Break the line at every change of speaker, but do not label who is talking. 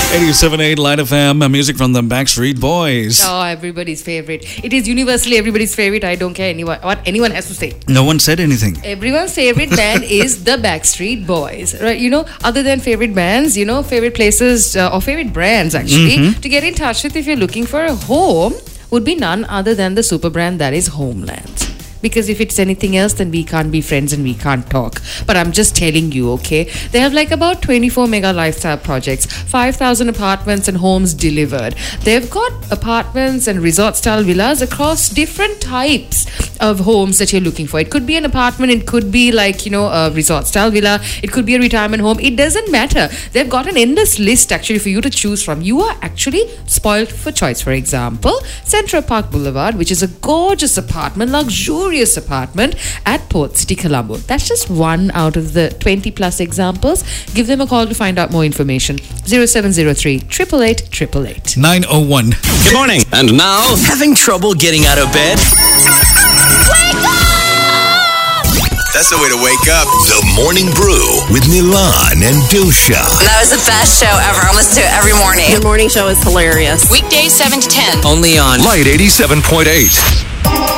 87.8 Light FM, music from the Backstreet Boys.
Oh, everybody's favorite. It is universally everybody's favorite. I don't care what anyone has to say.
No one said anything.
Everyone's favorite band is the Backstreet Boys, right? You know, other than favorite bands, you know, favorite places or favorite brands actually to get in touch with if you're looking for a home would be none other than the super brand that is Homeland. Because if it's anything else, then we can't be friends and we can't talk. But I'm just telling you, okay? They have like about 24 mega lifestyle projects, 5,000 apartments and homes delivered. They've got apartments and resort-style villas across different types of homes that you're looking for. It could be an apartment, it could be like, you know, a resort-style villa, it could be a retirement home. It doesn't matter. They've got an endless list actually for you to choose from. You are actually spoiled for choice. For example, Central Park Boulevard, which is a gorgeous apartment, luxurious apartment at Port City, Colombo. That's just one out of the 20 plus examples. Give them a call to find out more information. 0703 888 888.
901.
Good morning. And now, having trouble getting out of bed?
Wake up!
That's the way to wake up.
The Morning Brew with Milan and Dusha.
That was the best show ever. I listen to it every morning.
The morning show is hilarious.
Weekdays 7 to 10.
Only on
Light 87.8.